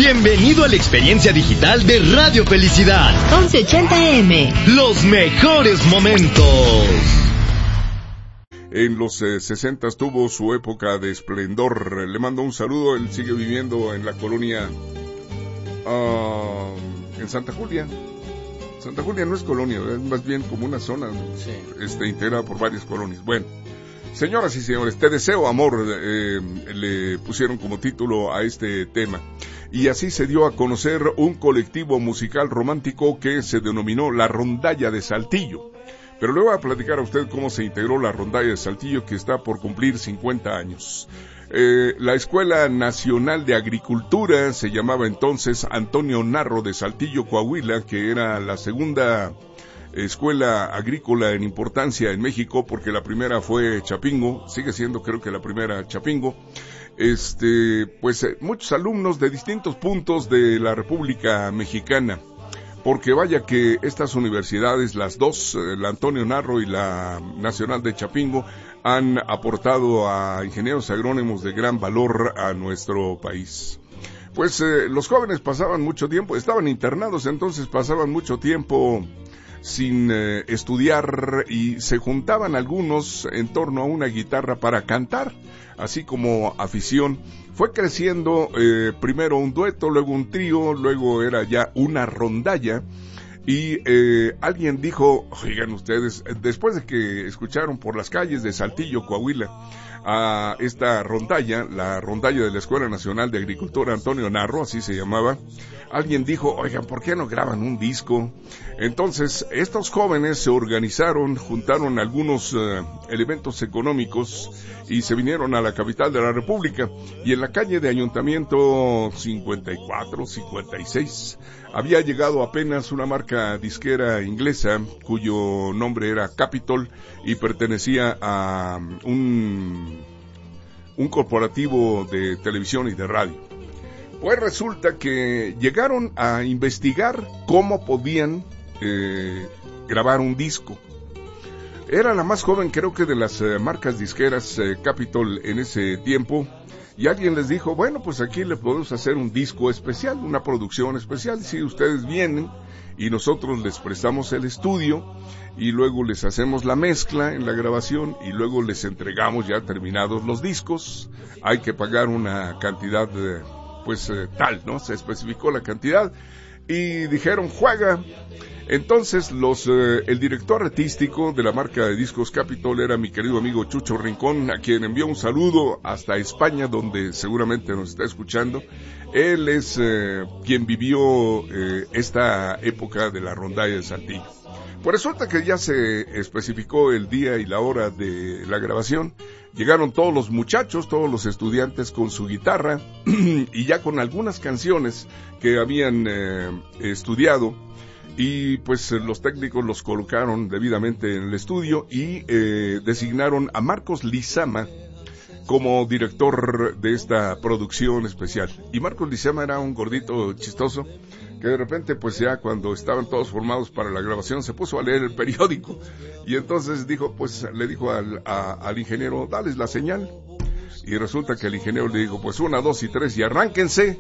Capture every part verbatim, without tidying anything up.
Bienvenido a la experiencia digital de Radio Felicidad. once ochenta A M. Los mejores momentos. En los eh, sesentas tuvo su época de esplendor. Le mando un saludo. Él sigue viviendo en la colonia, uh, en Santa Julia. Santa Julia no es colonia, es más bien como una zona, sí, este, integrada por varias colonias. Bueno, señoras y señores, Te deseo amor, eh, le pusieron como título a este tema. Y así se dio a conocer un colectivo musical romántico que se denominó La Rondalla de Saltillo. Pero le voy a platicar a usted cómo se integró la Rondalla de Saltillo, que está por cumplir cincuenta años. Eh, la Escuela Nacional de Agricultura se llamaba entonces Antonio Narro de Saltillo, Coahuila, que era la segunda escuela agrícola en importancia en México, porque la primera fue Chapingo, sigue siendo creo que la primera Chapingo. Este, pues eh, muchos alumnos de distintos puntos de la República Mexicana, porque vaya que estas universidades, las dos, la Antonio Narro y la Nacional de Chapingo, han aportado a ingenieros agrónomos de gran valor a nuestro país. Pues eh, los jóvenes pasaban mucho tiempo, estaban internados, entonces pasaban mucho tiempo sin eh, estudiar y se juntaban algunos en torno a una guitarra para cantar, así como afición. Fue creciendo eh, primero un dueto, luego un trío, luego era ya una rondalla. Y eh, alguien dijo, oigan ustedes, después de que escucharon por las calles de Saltillo, Coahuila, a esta rondalla, la rondalla de la Escuela Nacional de Agricultura Antonio Narro, así se llamaba, alguien dijo, oigan, ¿por qué no graban un disco? Entonces, estos jóvenes se organizaron, juntaron algunos uh, elementos económicos y se vinieron a la capital de la República. Y en la calle de Ayuntamiento cincuenta y cuatro, cincuenta y seis, había llegado apenas una marca disquera inglesa cuyo nombre era Capitol y pertenecía a un, un corporativo de televisión y de radio. Pues resulta que llegaron a investigar cómo podían eh, grabar un disco. Era la más joven, creo que de las eh, marcas disqueras eh, Capitol en ese tiempo, y alguien les dijo, bueno, pues aquí le podemos hacer un disco especial, una producción especial, si ustedes vienen y nosotros les prestamos el estudio y luego les hacemos la mezcla en la grabación y luego les entregamos ya terminados los discos. Hay que pagar una cantidad de, pues eh, tal, ¿no? Se especificó la cantidad y dijeron, juega. Entonces los eh, el director artístico de la marca de discos Capitol era mi querido amigo Chucho Rincón, a quien envió un saludo hasta España, donde seguramente nos está escuchando. Él es eh, quien vivió eh, esta época de la rondalla de Saltillo. Pues resulta que ya se especificó el día y la hora de la grabación. Llegaron todos los muchachos, todos los estudiantes con su guitarra y ya con algunas canciones que habían eh, estudiado. Y pues los técnicos los colocaron debidamente en el estudio y eh, designaron a Marcos Lizama como director de esta producción especial. Y Marcos Lizama era un gordito chistoso que de repente, pues ya cuando estaban todos formados para la grabación, se puso a leer el periódico y entonces dijo, pues le dijo al, a, al ingeniero, dales la señal. Y resulta que el ingeniero le dijo, pues una, dos y tres y arránquense.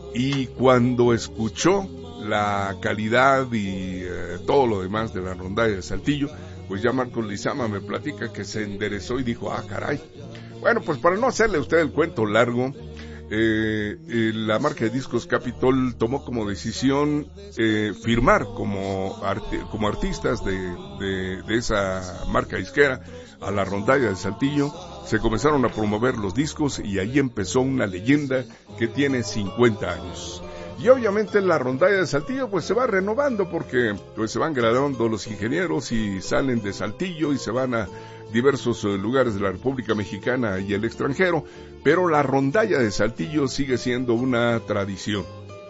Y cuando escuchó la calidad y eh, todo lo demás de la rondalla de Saltillo, pues ya Marcos Lizama me platica que se enderezó y dijo, ah, caray. Bueno, pues para no hacerle a usted el cuento largo, eh, eh, la marca de discos Capitol tomó como decisión eh, firmar como, arte, como artistas de, de, de esa marca disquera a la rondalla de Saltillo. Se comenzaron a promover los discos y ahí empezó una leyenda que tiene cincuenta años. Y obviamente la rondalla de Saltillo pues se va renovando porque pues se van graduando los ingenieros y salen de Saltillo y se van a diversos uh, lugares de la República Mexicana y el extranjero, pero la rondalla de Saltillo sigue siendo una tradición.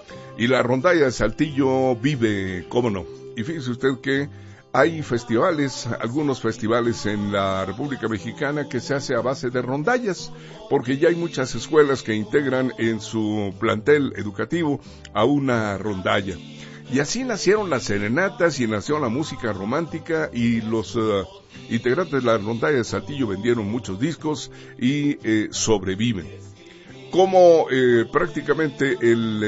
Y la rondalla de Saltillo vive, cómo no. Y fíjese usted que hay festivales, algunos festivales en la República Mexicana que se hace a base de rondallas, porque ya hay muchas escuelas que integran en su plantel educativo a una rondalla. Y así nacieron las serenatas y nació la música romántica y los uh, integrantes de la rondalla de Saltillo vendieron muchos discos y eh, sobreviven. Como eh, prácticamente el